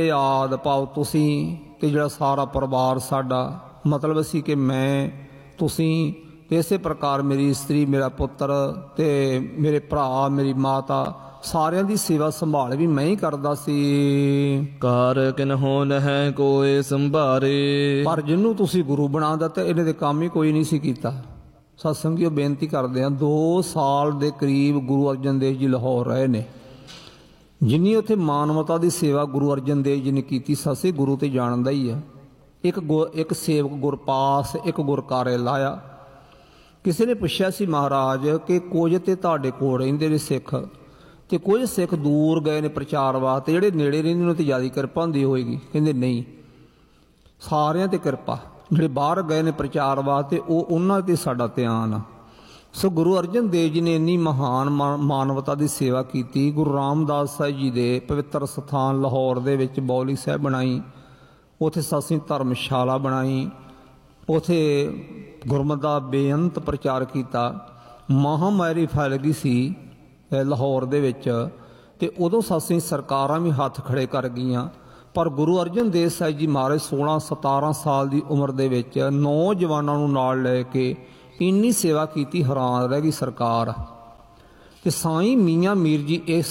ਆਦ ਭਾਵ ਤੁਸੀਂ ਤੇ ਜਿਹੜਾ ਸਾਰਾ ਪਰਿਵਾਰ ਸਾਡਾ, ਮਤਲਬ ਸੀ ਕਿ ਮੈਂ, ਤੁਸੀਂ ਤੇ ਇਸੇ ਪ੍ਰਕਾਰ ਮੇਰੀ ਇਸਤਰੀ, ਮੇਰਾ ਪੁੱਤਰ ਤੇ ਮੇਰੇ ਭਰਾ, ਮੇਰੀ ਮਾਤਾ, ਸਾਰਿਆਂ ਦੀ ਸੇਵਾ ਸੰਭਾਲ ਵੀ ਮੈਂ ਹੀ ਕਰਦਾ ਸੀ। ਕਾਰ ਕਿਨਹੋ ਨਹਿ ਕੋਇ ਸੰਭਾਰੇ। ਪਰ ਜਿਹਨੂੰ ਤੁਸੀਂ ਗੁਰੂ ਬਣਾ ਦਿੱਤਾ, ਇਹਨੇ ਦੇ ਕੰਮ ਹੀ ਕੋਈ ਨਹੀਂ ਸੀ ਕੀਤਾ। ਸਤਸੰਗੀਓ ਬੇਨਤੀ ਕਰਦੇ ਹਾਂ, 2 ਸਾਲ ਦੇ ਕਰੀਬ ਗੁਰੂ ਅਰਜਨ ਦੇਵ ਜੀ ਲਾਹੌਰ ਰਹੇ ਨੇ। ਜਿੰਨੀ ਉੱਥੇ ਮਾਨਵਤਾ ਦੀ ਸੇਵਾ ਗੁਰੂ ਅਰਜਨ ਦੇਵ ਜੀ ਨੇ ਕੀਤੀ, ਸਸੇ ਗੁਰੂ ਤੇ ਜਾਣਦਾ ਹੀ ਹੈ। ਇੱਕ ਸੇਵਕ ਗੁਰਪਾਸ, ਇੱਕ ਗੁਰਕਾਰੇ ਲਾਇਆ। ਕਿਸੇ ਨੇ ਪੁੱਛਿਆ ਸੀ ਮਹਾਰਾਜ ਕਿ ਕੁਝ ਤੇ ਤੁਹਾਡੇ ਕੋਲ ਰਹਿੰਦੇ ਨੇ ਸਿੱਖ, ਤੇ ਕੁਝ ਸਿੱਖ ਦੂਰ ਗਏ ਨੇ ਪ੍ਰਚਾਰ ਵਾਸਤੇ, ਜਿਹੜੇ ਨੇੜੇ ਰਹਿੰਦੇ ਨੇ ਤੇ ਜ਼ਿਆਦਾ ਕਿਰਪਾ ਹੁੰਦੀ ਹੋਏਗੀ। ਕਹਿੰਦੇ ਨਹੀਂ, ਸਾਰਿਆਂ ਤੇ ਕਿਰਪਾ। ਜਿਹੜੇ ਬਾਹਰ ਗਏ ਨੇ ਪ੍ਰਚਾਰ ਵਾਸਤੇ, ਉਹਨਾਂ ਤੇ ਸਾਡਾ ਧਿਆਨ ਆ। ਸੋ ਗੁਰੂ ਅਰਜਨ ਦੇਵ ਜੀ ਨੇ ਇੰਨੀ ਮਹਾਨ ਮਾਨਵਤਾ ਦੀ ਸੇਵਾ ਕੀਤੀ। ਗੁਰੂ ਰਾਮਦਾਸ ਸਾਹਿਬ ਜੀ ਦੇ ਪਵਿੱਤਰ ਸਥਾਨ ਲਾਹੌਰ ਦੇ ਵਿੱਚ ਬੌਲੀ ਸਾਹਿਬ ਬਣਾਈ, ਉੱਥੇ ਸਾਸੀ ਧਰਮਸ਼ਾਲਾ ਬਣਾਈ, ਉੱਥੇ ਗੁਰਮਤਿ ਦਾ ਬੇਅੰਤ ਪ੍ਰਚਾਰ ਕੀਤਾ। ਮਹਾਂਮਾਰੀ ਫੈਲ ਗਈ ਸੀ ਲਾਹੌਰ ਦੇ ਵਿੱਚ, ਤੇ ਉਦੋਂ ਸਾਸੀ ਸਰਕਾਰਾਂ ਵੀ ਹੱਥ ਖੜੇ ਕਰ ਗਈਆਂ। ਪਰ ਗੁਰੂ ਅਰਜਨ ਦੇਵ ਸਾਹਿਬ ਜੀ ਮਹਾਰਾਜ 16-17 ਸਾਲ ਦੀ ਉਮਰ ਦੇ ਵਿੱਚ ਨੌਜਵਾਨਾਂ ਨੂੰ ਨਾਲ ਲੈ ਕੇ ਇੰਨੀ ਸੇਵਾ ਕੀਤੀ, ਹੈਰਾਨ ਰਹਿ ਗਈ ਸਰਕਾਰ। ਤੇ ਸਾਈਂ ਮੀਆਂ ਮੀਰ ਜੀ ਇਸ